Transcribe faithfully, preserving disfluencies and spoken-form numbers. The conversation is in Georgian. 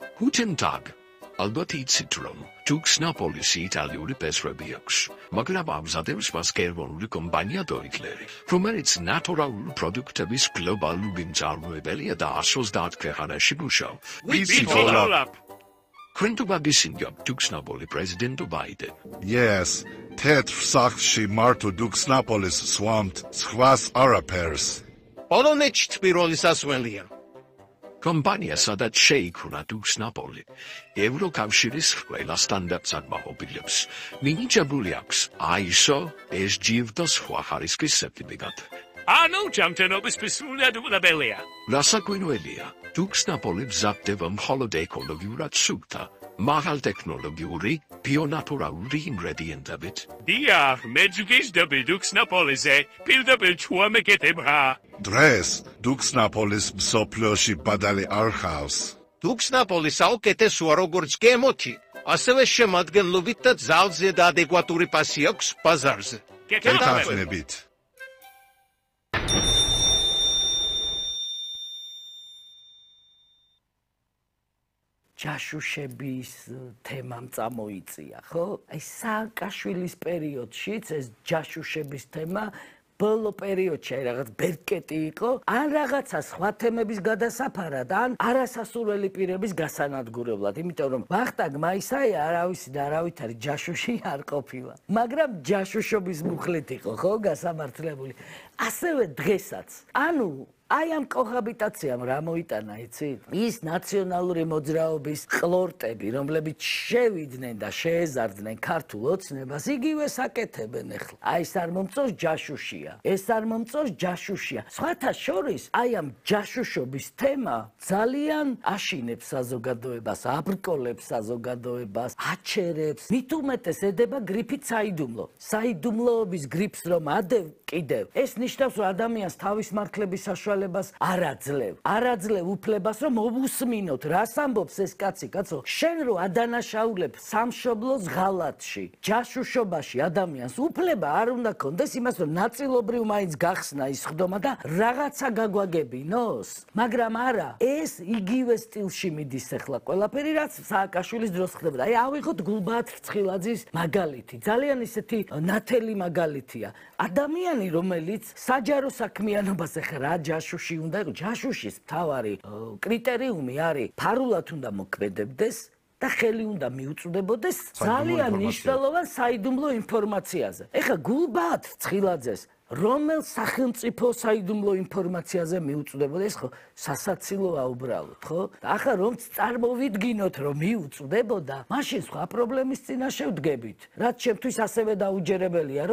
Guten Tag. ალბათ იცით რომ ჯუქს ნაპოლის იტალიური პესრები აქვს, მაგრამ ამზადებს მას გერმანული კომპანია დოიტლერი, რომელიც ნატურალური პროდუქტების გლობალური მწარმოებელია და ოცდაათ ქვეყანაში მუშაობს. Ვიცით ოლაპ. Ქვენ თუ გაგისინჯავთ ჯუქს ნაპოლი პრეზიდენტ ბაიდენ. Yes, თეთრ სახლში მარტო ჯუქს ნაპოლის სვამთ სხვას არაფერს. პოლონეთში პირველი სასველია. Kompania სადაც შეიქმნა ჯუქს ნაპოლი, ევროკავშირის ყველა სტანდარტს აკმაყოფილებს. მინიჭებული აქვს I S O, S G F და სხვა ხარისხის სერტიფიკატი. ანუ ჯამთენობის სრულიად უყურებელია. რასაკვირველია, ჯუქს ნაპოლი მზადდება მხოლოდ ეკოლოგიურად სუფთა, მაღალტექნოლოგიური, ბიონატურალური ინგრედიენტებით. დიახ, მე ჯგისდები ჯუქს ნაპოლიზე, პირდაპირ ჩუამეკეთებღა. დღეს ჯუქს ნაპოლის მსოფლიოში ბადალი არ ხავს. ჯუქს ნაპოლი საუკეთესოა როგორც გემოთი, ასევე შემადგენლობით და ძალზე და ადეკვატური პასი აქვს ბაზარზე. გეთანხმებით. ჯაშუშების თემამ წამოიწია, ხო? აი სააკაშვილის პერიოდშიც ეს ჯაშუშების თემა ბოლო პერიოდში აი რაღაც ბერკეტი იყო, ან რაღაცა სხვა თემების გადასაფარად, ან არასასურველი პირების გასანადგურებლად, იმიტომ რომ ვახტანგ მაისაია არავისი და არავითარი ჯაშუში არ ყოფილა. მაგრამ ჯაშუშობის მუხლით იყო, ხო, გასამართლებული. ასევე დღესაც. ანუ აი ამ კოჰაბიტაციამ რა მოიტანა, იცით? ის ნაციონალური მოძრაობის ყლორტები, რომლებიც შევიდნენ და შეეზარდნენ ქართულ ოცნებას, იგივე საკეთებენ ახლა. აი ეს არ მომწონს ჯაშუშია, ეს არ მომწონს ჯაშუშია. სხვათა შორის, აი ამ ჯაშუშობის თემა ძალიან აშინებს საზოგადოებას, აბრკოლებს საზოგადოებას, აჩერებს, მით უმეტეს ედება გრიფით საიდუმლო. საიდუმლოობის გრიფს რომ ადევ კიდევ, ეს ნიშნავს, რომ ადამიანს თავის მართლების საშუალებას არ აძლევ. არ აძლევ უფლებას, რომ მოვუსმინოთ, რას ამბობს ეს კაცი, კაცო? შენ რო ადანაშაულებ სამშობლოს ღალატში, ჯაშუშობაში ადამიანს უფლება არ უნდა კონდეს იმას, რომ ნაწილობრივ მაინც გახსნა ის ხდომა და რაღაცა გაგვაგებინოს. მაგრამ არა, ეს იგივე სტილში მიდის ახლა ყველაფერი, რაც სააკაშვილის დროს ხდებოდა. აი ავიღოთ გულბაათ რცხილაძის მაგალითი, ძალიან ისეთი ნათელი მაგალითია. ადამიანი, რომელიც საჯარო საქმიანობას ახლა რა ჯაშუში უნდა იყოს, ჯაშუშის მთავარი კრიტერიუმი არის ფარულად უნდა მოქმედებდეს და ხელი უნდა მიუწვდებოდეს ძალიან მნიშვნელოვან საიდუმლო ინფორმაციაზე. ეხლა გულბაათ რცხილაძეს რომელ სახელმწიფო საიდუმლო ინფორმაციაზე მიუწვდებოდა, ეს ხო სასაცილოა უბრალოდ, ხო? და ახლა რომ წარმოვიდგინოთ, რომ მიუწვდებოდა, მაშინ სხვა პრობლემის წინაშე ვდგებით. რაც ჩემთვის ასევე დაუჯერებელია,